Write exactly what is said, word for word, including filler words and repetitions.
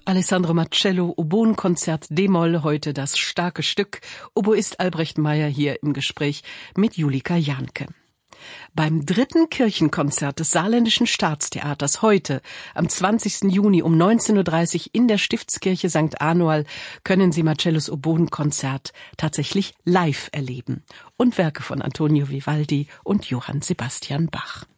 Alessandro Marcello, Oboenkonzert D-Moll, heute das starke Stück. Oboist Albrecht Meyer hier im Gespräch mit Julika Jahnke. Beim dritten Kirchenkonzert des Saarländischen Staatstheaters heute, am zwanzigsten Juni um neunzehn Uhr dreißig in der Stiftskirche Sankt Anual, können Sie Marcellos Oboenkonzert tatsächlich live erleben und Werke von Antonio Vivaldi und Johann Sebastian Bach.